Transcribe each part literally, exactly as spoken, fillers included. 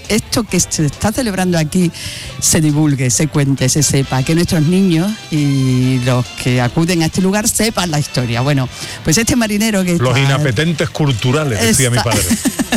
esto que se está celebrando aquí se divulgue, se cuente, se sepa, que nuestros niños y los que acuden a este lugar sepan la historia. Bueno, pues este marinero que Los está, inapetentes culturales, decía está, mi padre.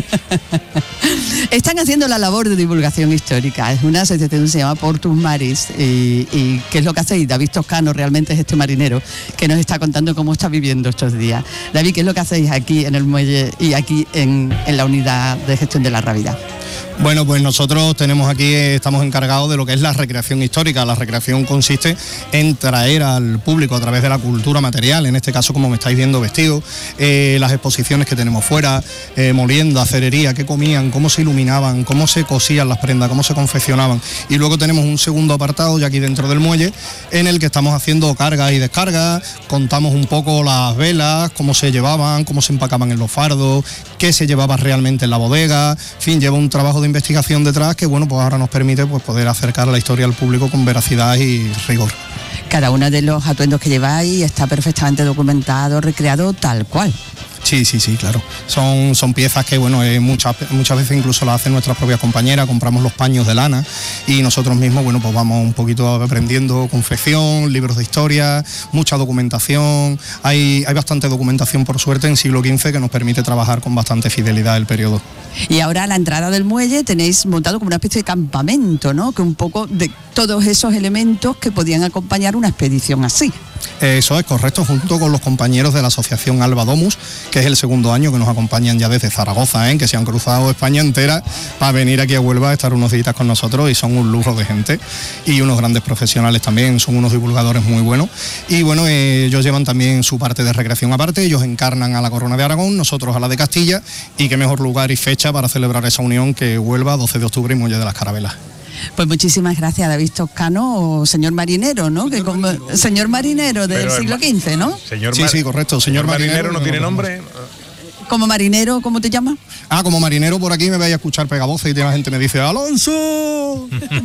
Están haciendo la labor de divulgación histórica. Es una asociación que se llama Portus Maris. Y, y ¿qué es lo que hacéis? David Toscano realmente es este marinero que nos está contando cómo está viviendo estos días. David, ¿qué es lo que hacéis aquí en el muelle y aquí en, en la unidad de gestión de la Rábida? Bueno, pues nosotros tenemos aquí, estamos encargados de lo que es la recreación histórica. La recreación consiste en traer al público a través de la cultura material, en este caso como me estáis viendo vestido, eh, las exposiciones que tenemos fuera, eh, molienda, cerería, qué comían, cómo se iluminaban, cómo se cosían las prendas, cómo se confeccionaban. Y luego tenemos un segundo apartado ya aquí dentro del muelle en el que estamos haciendo cargas y descargas, contamos un poco las velas, cómo se llevaban, cómo se empacaban en los fardos, qué se llevaba realmente en la bodega, en fin, lleva un trabajo de investigación detrás que bueno, pues ahora nos permite pues poder acercar la historia al público con veracidad y rigor. Cada uno de los atuendos que lleváis está perfectamente documentado, recreado tal cual. Sí, sí, sí, claro. Son, son piezas que, bueno, eh, muchas, muchas veces incluso las hacen nuestras propias compañeras, compramos los paños de lana y nosotros mismos, bueno, pues vamos un poquito aprendiendo confección, libros de historia, mucha documentación. Hay, hay bastante documentación, por suerte, en siglo quince que nos permite trabajar con bastante fidelidad el periodo. Y ahora a la entrada del muelle tenéis montado como una especie de campamento, ¿no? Que un poco de todos esos elementos que podían acompañar una expedición así. Eso es correcto, junto con los compañeros de la asociación Alba Domus, que es el segundo año que nos acompañan ya desde Zaragoza, ¿eh? Que se han cruzado España entera para venir aquí a Huelva a estar unos días con nosotros y son un lujo de gente y unos grandes profesionales también, son unos divulgadores muy buenos y bueno, eh, ellos llevan también su parte de recreación aparte, ellos encarnan a la Corona de Aragón, nosotros a la de Castilla y qué mejor lugar y fecha para celebrar esa unión que Huelva, doce de octubre y Muelle de las Carabelas. Pues muchísimas gracias, David Toscano, señor marinero, ¿no? Señor, que como, marinero. señor marinero del Pero siglo quince, ¿no? Señor sí, sí, correcto. Señor, señor marinero, marinero no tiene nombre. Como marinero, ¿cómo te llamas? Ah, como marinero por aquí me vais a escuchar pegavoces y la gente me dice ¡Alonso!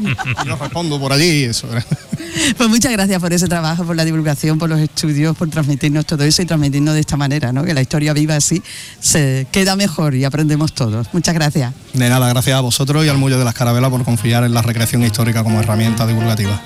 Y yo respondo por allí eso. Pues muchas gracias por ese trabajo, por la divulgación, por los estudios, por transmitirnos todo eso y transmitirnos de esta manera, ¿no? Que la historia viva así se queda mejor y aprendemos todos. Muchas gracias. De nada, gracias a vosotros y al Muelle de las Carabelas por confiar en la recreación histórica como herramienta divulgativa.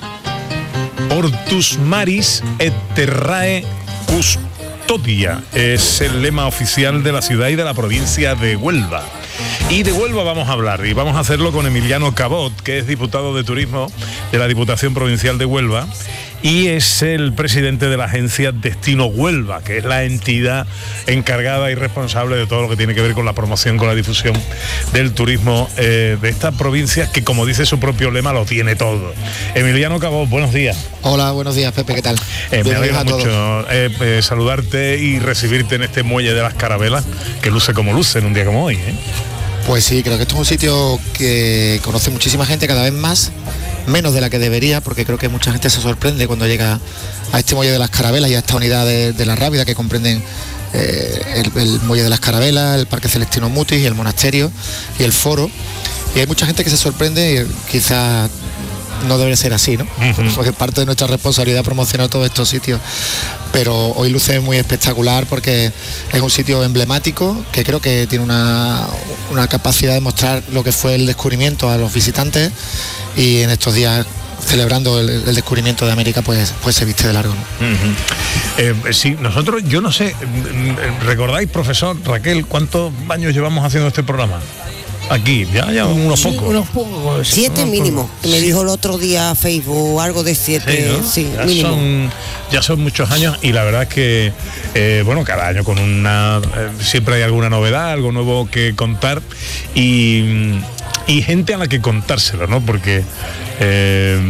Portus Maris et Terrae Custodia es el lema oficial de la ciudad y de la provincia de Huelva. Y de Huelva vamos a hablar, y vamos a hacerlo con Emiliano Cabot, que es diputado de Turismo de la Diputación Provincial de Huelva y es el presidente de la agencia Destino Huelva, que es la entidad encargada y responsable de todo lo que tiene que ver con la promoción, con la difusión del turismo eh, de esta provincia, que como dice su propio lema, lo tiene todo. Emiliano Cabot, buenos días. Hola, buenos días, Pepe, ¿qué tal? Eh, me alegra mucho eh, eh, saludarte y recibirte en este Muelle de las Carabelas, que luce como luce en un día como hoy, ¿eh? Pues sí, creo que esto es un sitio que conoce muchísima gente, cada vez más, menos de la que debería, porque creo que mucha gente se sorprende cuando llega a este Muelle de las Carabelas y a esta unidad de, de la Rábida que comprenden eh, el, el Muelle de las Carabelas, el Parque Celestino Mutis y el monasterio y el foro. Y hay mucha gente que se sorprende y quizás no debe ser así, ¿no? Uh-huh. Porque parte de nuestra responsabilidad promocionar todos estos sitios. Pero hoy luce muy espectacular porque es un sitio emblemático que creo que tiene una, una capacidad de mostrar lo que fue el descubrimiento a los visitantes y en estos días celebrando el, el descubrimiento de América pues, pues se viste de largo, ¿no? Uh-huh. eh, sí, nosotros, yo no sé, ¿recordáis, profesor Raquel, cuántos años llevamos haciendo este programa? Aquí, ya, ya unos sí, pocos. Unos pocos. Siete mínimo. Me sí. dijo el otro día Facebook algo de siete, sí, ¿no? sí ya mínimo. Son, ya son muchos años y la verdad es que, eh, bueno, cada año con una, eh, siempre hay alguna novedad, algo nuevo que contar y, y gente a la que contárselo, ¿no? Porque eh,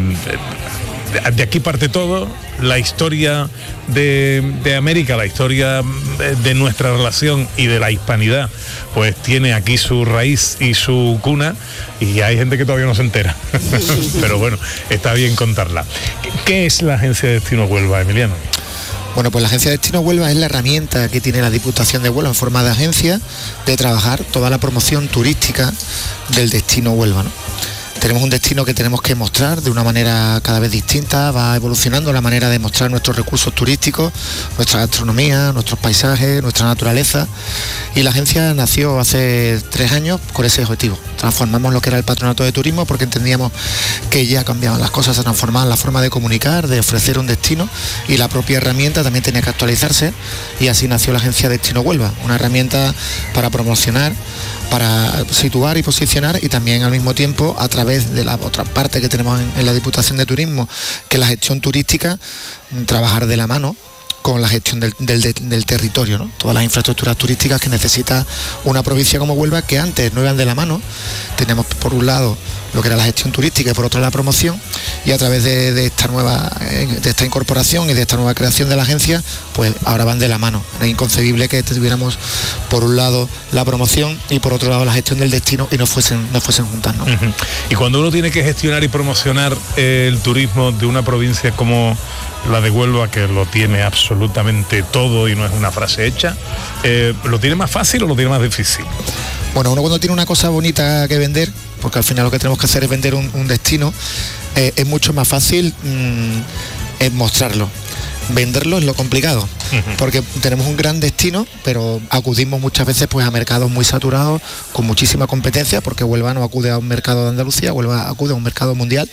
de aquí parte todo, la historia de, de América, la historia de, de nuestra relación y de la hispanidad, pues tiene aquí su raíz y su cuna y hay gente que todavía no se entera. Pero bueno, está bien contarla. ¿Qué, qué es la Agencia de Destino Huelva, Emiliano? Bueno, pues la Agencia de Destino Huelva es la herramienta que tiene la Diputación de Huelva en forma de agencia de trabajar toda la promoción turística del destino Huelva, ¿no? Tenemos un destino que tenemos que mostrar de una manera cada vez distinta, va evolucionando la manera de mostrar nuestros recursos turísticos, nuestra gastronomía, nuestros paisajes, nuestra naturaleza, y la agencia nació hace tres años con ese objetivo. Transformamos lo que era el patronato de turismo porque entendíamos que ya cambiaban las cosas, se transformaban la forma de comunicar, de ofrecer un destino, y la propia herramienta también tenía que actualizarse, y así nació la agencia Destino Huelva, una herramienta para promocionar, para situar y posicionar, y también al mismo tiempo a través de la otra parte que tenemos en, en la Diputación de Turismo, que es la gestión turística, trabajar de la mano con la gestión del, del, del territorio, ¿no? Todas las infraestructuras turísticas que necesita una provincia como Huelva, que antes no iban de la mano. Tenemos por un lado lo que era la gestión turística y por otro la promoción, y a través de, de esta nueva de esta incorporación y de esta nueva creación de la agencia, pues ahora van de la mano. Es inconcebible que tuviéramos por un lado la promoción y por otro lado la gestión del destino y no fuesen, no fuesen juntas, ¿no? Uh-huh. Y cuando uno tiene que gestionar y promocionar el turismo de una provincia como la de Huelva, que lo tiene absolutamente todo y no es una frase hecha, eh, ¿lo tiene más fácil o lo tiene más difícil? Bueno, uno cuando tiene una cosa bonita que vender, porque al final lo que tenemos que hacer es vender un, un destino, eh, es mucho más fácil mmm, es mostrarlo. Venderlo es lo complicado, uh-huh. porque tenemos un gran destino, pero acudimos muchas veces pues a mercados muy saturados, con muchísima competencia, porque Huelva no acude a un mercado de Andalucía, Huelva acude a un mercado mundial.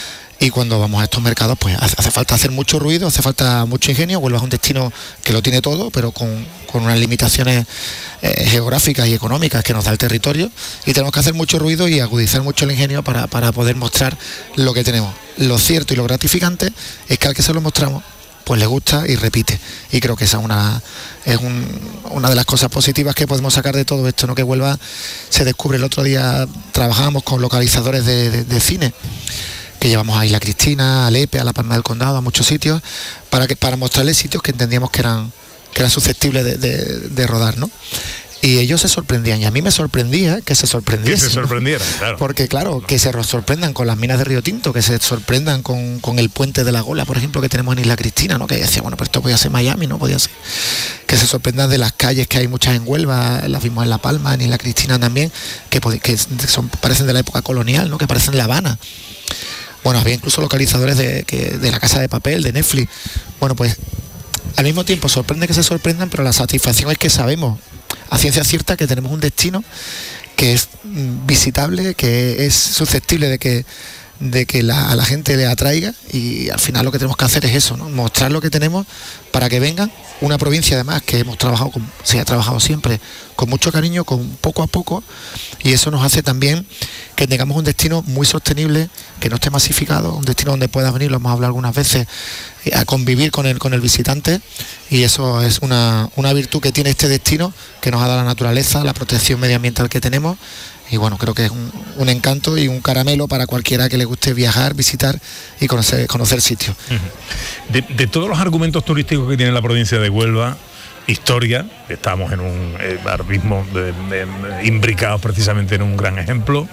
Y cuando vamos a estos mercados, pues hace falta hacer mucho ruido, hace falta mucho ingenio. Huelva es un destino que lo tiene todo, pero con, con unas limitaciones eh, geográficas y económicas que nos da el territorio, y tenemos que hacer mucho ruido y agudizar mucho el ingenio para, para poder mostrar lo que tenemos. Lo cierto y lo gratificante es que al que se lo mostramos, pues le gusta y repite. Y creo que esa es una, es un, una de las cosas positivas que podemos sacar de todo esto, ¿no? Que Huelva se descubre. El otro día trabajábamos con localizadores de, de, de cine, que llevamos a Isla Cristina, a Lepe, a la Palma del Condado, a muchos sitios, para que para mostrarles sitios que entendíamos que eran, que eran susceptibles de, de, de rodar, ¿no? Y ellos se sorprendían, y a mí me sorprendía que se sorprendiesen. Que se sorprendieran, claro. Porque claro, que se sorprendan con las minas de Río Tinto, que se sorprendan con, con el puente de la Gola, por ejemplo, que tenemos en Isla Cristina, ¿no? Que decía, bueno, pero esto podía ser Miami, ¿no? Podía ser. Que se sorprendan de las calles, que hay muchas en Huelva, las vimos en La Palma, en Isla Cristina también, que, que son, parecen de la época colonial, ¿no? Que parecen La Habana. Bueno, había incluso localizadores de, que, de La Casa de Papel, de Netflix. Bueno, pues al mismo tiempo sorprende que se sorprendan, pero la satisfacción es que sabemos a ciencia cierta que tenemos un destino que es visitable, que es susceptible de que, de que la, a la gente le atraiga, y al final lo que tenemos que hacer es eso, ¿no? Mostrar lo que tenemos para que vengan. Una provincia además que hemos trabajado, con, se ha trabajado siempre con mucho cariño, con poco a poco, y eso nos hace también que tengamos un destino muy sostenible, que no esté masificado, un destino donde puedas venir, lo hemos hablado algunas veces, a convivir con el, con el visitante, y eso es una, una virtud que tiene este destino, que nos ha dado la naturaleza, la protección medioambiental que tenemos. Y bueno, creo que es un, un encanto y un caramelo para cualquiera que le guste viajar, visitar y conocer, conocer sitios. De, de todos los argumentos turísticos que tiene la provincia de Huelva, historia, estamos en un eh, ahora mismo de, de, de, imbricados precisamente en un gran ejemplo,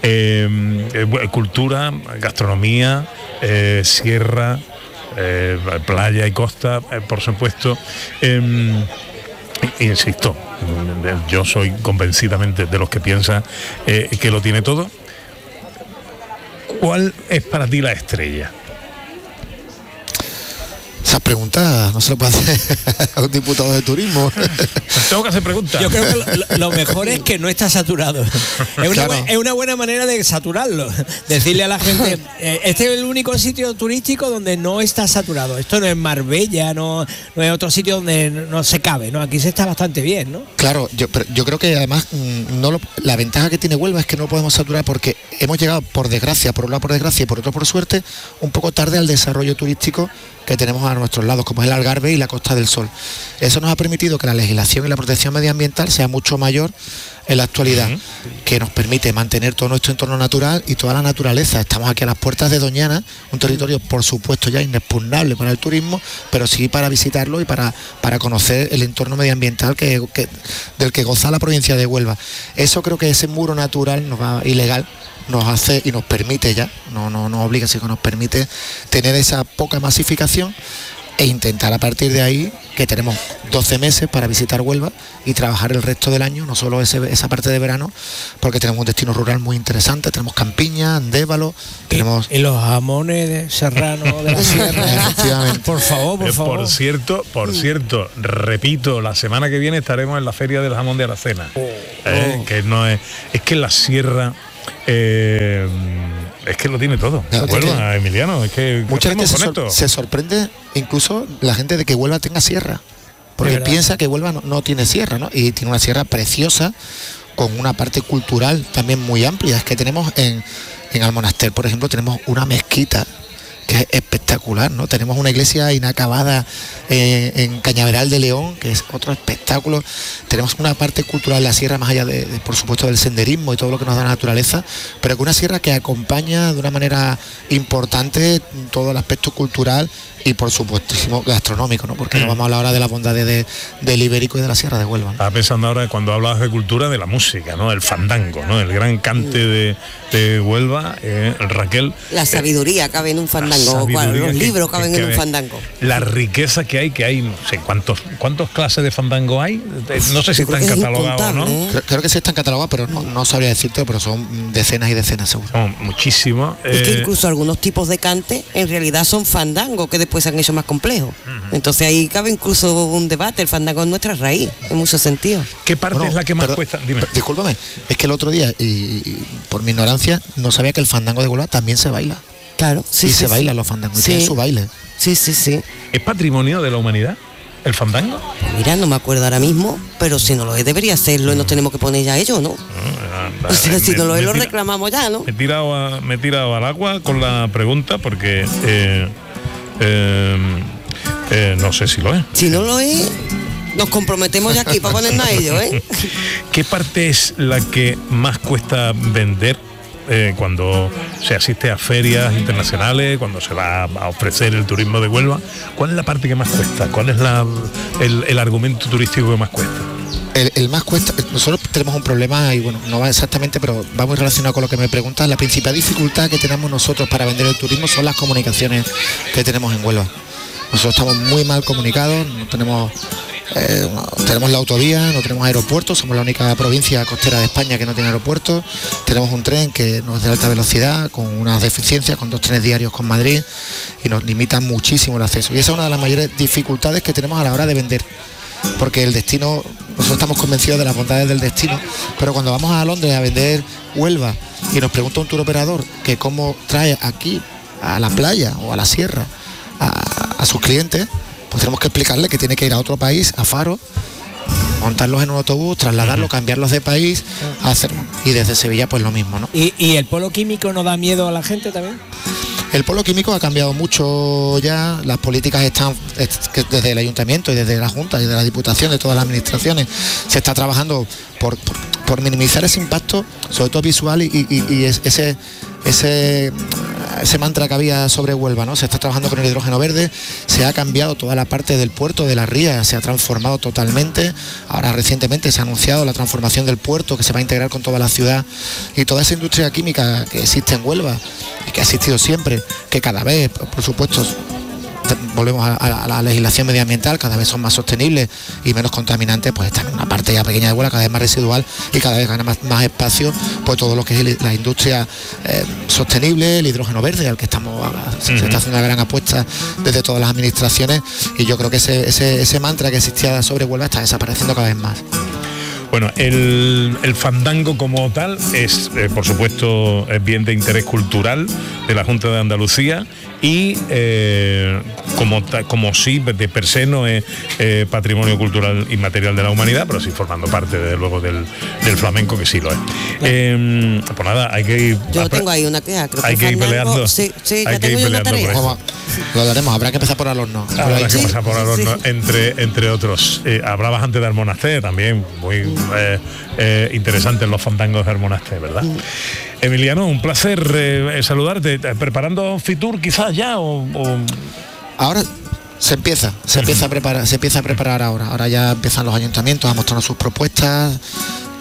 eh, eh, cultura, gastronomía, eh, sierra, eh, playa y costa, eh, por supuesto. Eh, Insisto, yo soy convencidamente de los que piensan eh, que lo tiene todo. ¿Cuál es para ti la estrella? Esas preguntas no se lo puede hacer a un diputado de turismo. Tengo que hacer preguntas. Yo creo que lo, lo mejor es que no está saturado. Es una, claro. bu- es una buena manera de saturarlo. Decirle a la gente, eh, este es el único sitio turístico donde no está saturado. Esto no es Marbella, no, no es otro sitio donde no se cabe, ¿no? Aquí se está bastante bien, ¿no? Claro, yo, pero yo creo que además no lo, la ventaja que tiene Huelva es que no lo podemos saturar, porque hemos llegado, por desgracia, por un lado por desgracia y por otro por suerte, un poco tarde al desarrollo turístico que tenemos a nuestros lados, como es el Algarve y la Costa del Sol. Eso nos ha permitido que la legislación y la protección medioambiental sea mucho mayor en la actualidad, uh-huh. que nos permite mantener todo nuestro entorno natural y toda la naturaleza. Estamos aquí a las puertas de Doñana, un territorio por supuesto ya inexpugnable para el turismo, pero sí para visitarlo y para, para conocer el entorno medioambiental que, que, del que goza la provincia de Huelva. Eso creo que ese muro natural nos va ilegal nos hace y nos permite ya, no, no nos obliga, sino que nos permite tener esa poca masificación e intentar a partir de ahí, que tenemos doce meses para visitar Huelva y trabajar el resto del año, no solo ese, esa parte de verano, porque tenemos un destino rural muy interesante, tenemos Campiña, Andévalo, tenemos... Y, y los jamones de serrano de la sierra. Efectivamente. Por favor, por Eh, favor. Por cierto, por cierto, repito, la semana que viene estaremos en la Feria del Jamón de Aracena. Eh, oh. Que no es... Es que la sierra... Eh, es que lo tiene todo. Claro, Huelva, es que Emiliano, es que mucha gente se, con sor- esto? se sorprende, incluso la gente, de que Huelva tenga sierra, porque piensa que Huelva no, no tiene sierra, ¿no? Y tiene una sierra preciosa, con una parte cultural también muy amplia. Es que tenemos en, en Almonaster, por ejemplo, tenemos una mezquita que es espectacular, ¿no? Tenemos una iglesia inacabada eh, en Cañaveral de León, que es otro espectáculo. Tenemos una parte cultural de la sierra, más allá de, de, por supuesto, del senderismo y todo lo que nos da la naturaleza, pero con una sierra que acompaña de una manera importante todo el aspecto cultural y, por supuestísimo, gastronómico, ¿no? Porque no vamos a hablar ahora de las bondades de, del Ibérico y de la Sierra de Huelva, ¿no? Estaba pensando ahora, cuando hablabas de cultura, de la música, ¿no? El fandango, ¿no? El gran cante de, de Huelva, eh, Raquel. La sabiduría cabe en un fandango, sabiduría los que- libros que- caben que en un ve- fandango. La riqueza que hay, que hay, no sé, ¿cuántos, cuántos clases de fandango hay? Eh, No sé si Yo creo están que es catalogados o no. incontable, ¿eh? Creo, creo que sí están catalogados, pero no, no sabría decirte, pero son decenas y decenas, seguro. Son muchísimos. Es que eh, incluso algunos tipos de cante en realidad son fandangos que después se han hecho más complejos. Entonces ahí cabe incluso un debate. El fandango es nuestra raíz, en muchos sentidos. ¿Qué parte Bueno, es la que más perdón, cuesta? Dime. per- Discúlpame, es que el otro día, y, y por mi ignorancia, no sabía que el fandango de Huelva también se baila. Claro, sí, y sí, se sí. bailan los fandangos, y Sí. tienen su baile. Sí, sí, sí. ¿Es patrimonio de la humanidad el fandango? Mira, no me acuerdo ahora mismo, pero si no lo es, debería hacerlo y nos tenemos que poner ya ello, ¿no? No, O sea, si me- no lo es, me lo tira- reclamamos ya, ¿no? Me he tirado, a- me he tirado al agua con la pregunta porque eh, eh, eh, no sé si lo es. Si no lo es, nos comprometemos ya aquí para ponernos a ello, ¿eh? ¿Qué parte es la que más cuesta vender eh, cuando se asiste a ferias internacionales, cuando se va a ofrecer el turismo de Huelva? ¿Cuál es la parte que más cuesta? ¿Cuál es la, el, el argumento turístico que más cuesta? El, el más cuesta, nosotros tenemos un problema, y bueno, no va exactamente, pero va muy relacionado con lo que me preguntas. La principal dificultad que tenemos nosotros para vender el turismo son las comunicaciones que tenemos en Huelva. Nosotros estamos muy mal comunicados, no tenemos, eh, no tenemos la autovía, no tenemos aeropuertos, somos la única provincia costera de España que no tiene aeropuerto. Tenemos un tren que no es de alta velocidad, con unas deficiencias, con dos trenes diarios con Madrid, y nos limitan muchísimo el acceso. Y esa es una de las mayores dificultades que tenemos a la hora de vender. Porque el destino, nosotros estamos convencidos de las bondades del destino, pero cuando vamos a Londres a vender Huelva y nos pregunta un tour operador que cómo trae aquí a la playa o a la sierra a, a sus clientes, pues tenemos que explicarle que tiene que ir a otro país, a Faro, montarlos en un autobús, trasladarlos, cambiarlos de país, hacer, y desde Sevilla pues lo mismo, ¿no? ¿Y, y el polo químico no da miedo a la gente también? El polo químico ha cambiado mucho ya, las políticas están es que desde el ayuntamiento y desde la Junta y de la Diputación, de todas las administraciones, se está trabajando por, por, por minimizar ese impacto, sobre todo visual, y, y, y es- ese, ese, ese mantra que había sobre Huelva, ¿no? Se está trabajando con el hidrógeno verde, se ha cambiado toda la parte del puerto de la ría, se ha transformado totalmente. Ahora recientemente se ha anunciado la transformación del puerto, que se va a integrar con toda la ciudad, y toda esa industria química que existe en Huelva y que ha existido siempre, que cada vez, por supuesto, te- volvemos a, a la legislación medioambiental, cada vez son más sostenibles y menos contaminantes, pues están en una parte ya pequeña de Huelva, cada vez más residual, y cada vez gana más, más espacio pues todo lo que es el- la industria eh, sostenible, el hidrógeno verde, al que estamos se, se está haciendo una gran apuesta desde todas las administraciones, y yo creo que ese, ese, ese mantra que existía sobre Huelva está desapareciendo cada vez más. Bueno, el, el fandango como tal es, eh, por supuesto, es bien de interés cultural de la Junta de Andalucía y eh, como, ta- como sí, de per se no es eh, patrimonio cultural inmaterial de la humanidad, pero sí formando parte, desde luego, del, del flamenco, que sí lo es. Eh, pues nada, hay que ir... Yo a- tengo ahí una queja, creo hay que que ir fandango- peleando. Sí, sí, Hay ya que tengo ir yo una peleando tarea. por eso. Vamos, lo hablaremos, habrá que empezar por Alorno. Habrá que Sí, pasar por sí, Alorno, sí. entre, entre otros. Eh, hablabas antes de Almonaster, también muy eh, eh, interesantes los fandangos de Almonaster, ¿verdad? Emiliano, un placer eh, saludarte. ¿Preparando Fitur quizás ya? O, o- Ahora se empieza, se empieza a preparar, se empieza a preparar ahora. Ahora ya empiezan los ayuntamientos a mostrarnos sus propuestas.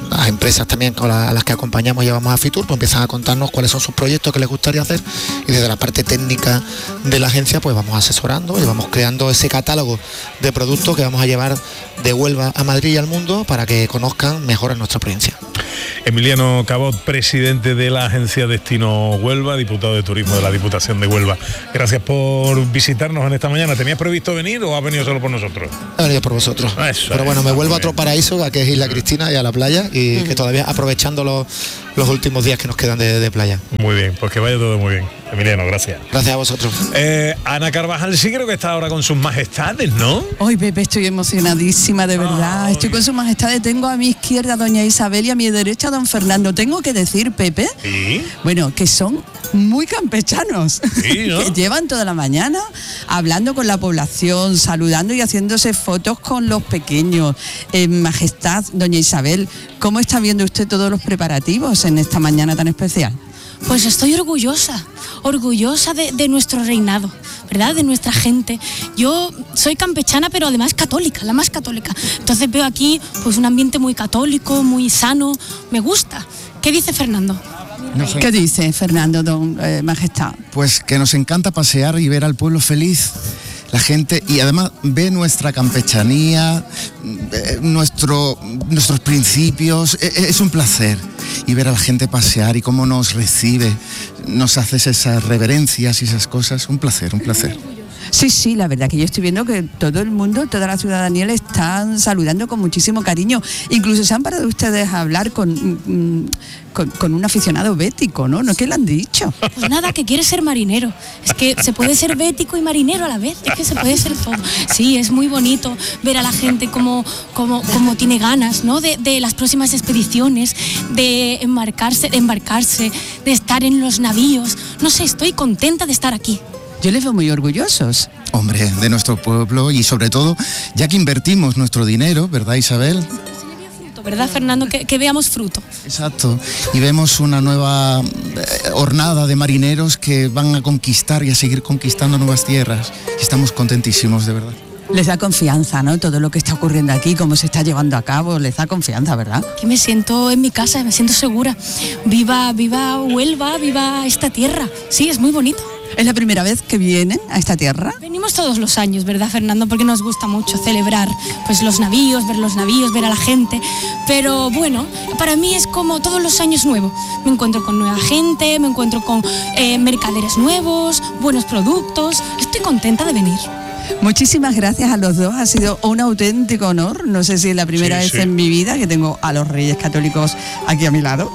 las empresas también a, la, a las que acompañamos y llevamos a Fitur, pues empiezan a contarnos cuáles son sus proyectos que les gustaría hacer, y desde la parte técnica de la agencia pues vamos asesorando y vamos creando ese catálogo de productos que vamos a llevar de Huelva a Madrid y al mundo para que conozcan mejor a nuestra provincia. Emiliano Cabot, presidente de la agencia Destino Huelva, diputado de Turismo de la Diputación de Huelva. Gracias por visitarnos en esta mañana. ¿Tenías previsto venir o has venido solo por nosotros? He venido por vosotros. Eso, Pero bueno, me vuelvo bien. a otro paraíso, a que es Isla Cristina y a la playa, y uh-huh. que todavía aprovechando los, los últimos días que nos quedan de, de playa. Muy bien, pues que vaya todo muy bien. Emiliano, gracias. Gracias a vosotros. Eh, Ana Carvajal sí creo que está ahora con sus majestades, ¿no? Hoy, Pepe, estoy emocionadísima, de verdad. Ay. Estoy con sus majestades. Tengo a mi izquierda a doña Isabel y a mi derecha a don Fernando. Tengo que decir, Pepe, ¿Sí? bueno, que son muy campechanos. Sí, ¿no? Que llevan toda la mañana hablando con la población, saludando y haciéndose fotos con los pequeños. Eh, Majestad, doña Isabel, ¿cómo está viendo usted todos los preparativos en esta mañana tan especial? Pues estoy orgullosa, orgullosa de, de nuestro reinado, ¿verdad? De nuestra gente. Yo soy campechana, pero además católica, la más católica. Entonces veo aquí pues un ambiente muy católico, muy sano. Me gusta. ¿Qué dice Fernando? No sé. ¿Qué dice Fernando, don eh, Majestad? Pues que nos encanta pasear y ver al pueblo feliz. La gente, y además ve nuestra campechanía, eh, nuestro, nuestros principios, eh, es un placer. Y ver a la gente pasear y cómo nos recibe, nos haces esas reverencias y esas cosas, un placer, un placer. Sí, sí, la verdad que yo estoy viendo que todo el mundo, toda la ciudadanía le están saludando con muchísimo cariño. Incluso se han parado ustedes a hablar con, con, con un aficionado bético, ¿no? ¿No? ¿Qué le han dicho? Pues nada, que quiere ser marinero. Es que se puede ser bético y marinero a la vez. Es que se puede ser todo. Sí, es muy bonito ver a la gente como, como, como tiene ganas, ¿no? De, de las próximas expediciones, de embarcarse, de embarcarse, de estar en los navíos. No sé, estoy contenta de estar aquí. Yo les veo muy orgullosos. Hombre, de nuestro pueblo y sobre todo, ya que invertimos nuestro dinero, ¿verdad, Isabel? ¿Verdad, Fernando? Que, que veamos fruto. Exacto. Y vemos una nueva eh, hornada de marineros que van a conquistar y a seguir conquistando nuevas tierras. Y estamos contentísimos, de verdad. Les da confianza, ¿no? Todo lo que está ocurriendo aquí, cómo se está llevando a cabo, les da confianza, ¿verdad? Aquí me siento en mi casa, me siento segura. Viva, viva Huelva, viva esta tierra. Sí, es muy bonito. ¿Es la primera vez que vienen a esta tierra? Venimos todos los años, ¿verdad, Fernando? Porque nos gusta mucho celebrar pues los navíos, ver los navíos, ver a la gente. Pero bueno, para mí es como todos los años nuevo. Me encuentro con nueva gente, me encuentro con eh, mercaderes nuevos, buenos productos. Estoy contenta de venir. Muchísimas gracias a los dos, ha sido un auténtico honor. No sé si es la primera sí, vez sí. en mi vida que tengo a los Reyes Católicos aquí a mi lado.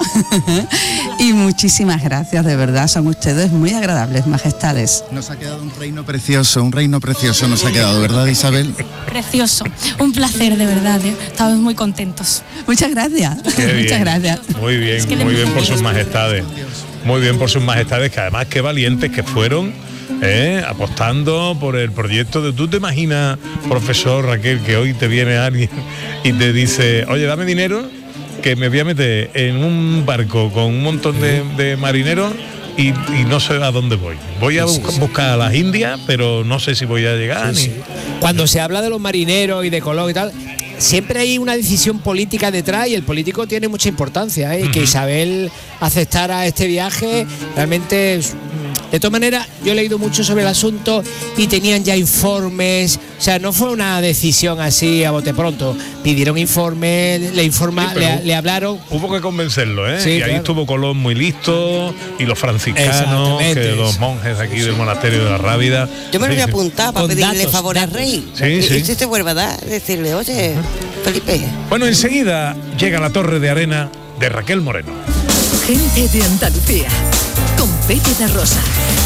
Y muchísimas gracias, de verdad, son ustedes muy agradables, majestades. Nos ha quedado un reino precioso, un reino precioso nos ha quedado, ¿verdad, Isabel? Precioso, un placer, de verdad, ¿eh? Estamos muy contentos. Muchas gracias. Muchas gracias. Muy bien, es que muy bien por sus majestades. Muy bien por sus majestades, que además qué valientes que fueron. ¿Eh? Apostando por el proyecto de... ¿Tú te imaginas, profesor Raquel, que hoy te viene alguien y te dice, oye, dame dinero, que me voy a meter en un barco con un montón de, de marineros y, y no sé a dónde voy? Voy a sí, buscar, sí. buscar a las Indias, pero no sé si voy a llegar. Sí, ni... sí. Cuando se habla de los marineros y de Colón y tal, siempre hay una decisión política detrás y el político tiene mucha importancia, ¿eh? Uh-huh. Que Isabel aceptara este viaje realmente... De todas maneras, yo he leído mucho sobre el asunto y tenían ya informes, o sea, no fue una decisión así a bote pronto. Pidieron informes, le informa, sí, le, le hablaron. Hubo que convencerlo, ¿eh? Sí, y claro. ahí estuvo Colón muy listo, y los franciscanos, que los monjes aquí del monasterio de la Rábida. Yo me lo voy a apuntar para pedirle datos, favor datos. al rey. Sí, y sí. si te vuelva a dar, decirle, oye, Felipe. Bueno, enseguida llega la torre de arena de Raquel Moreno. Gente de Andalucía, con Pepe de Rosa.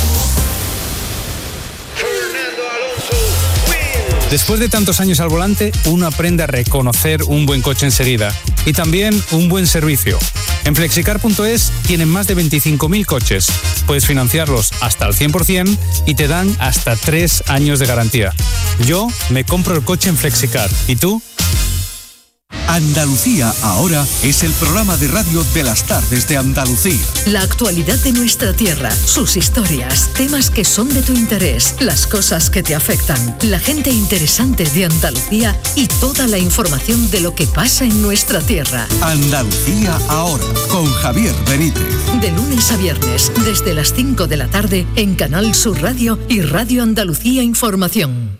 Después de tantos años al volante, uno aprende a reconocer un buen coche enseguida y también un buen servicio. En flexicar punto es tienen más de veinticinco mil coches. Puedes financiarlos hasta el cien por ciento y te dan hasta tres años de garantía. Yo me compro el coche en Flexicar. ¿Y tú? Andalucía Ahora es el programa de radio de las tardes de Andalucía. La actualidad de nuestra tierra, sus historias, temas que son de tu interés, las cosas que te afectan, la gente interesante de Andalucía y toda la información de lo que pasa en nuestra tierra. Andalucía Ahora, con Javier Benítez. De lunes a viernes, desde las cinco de la tarde, en Canal Sur Radio y Radio Andalucía Información.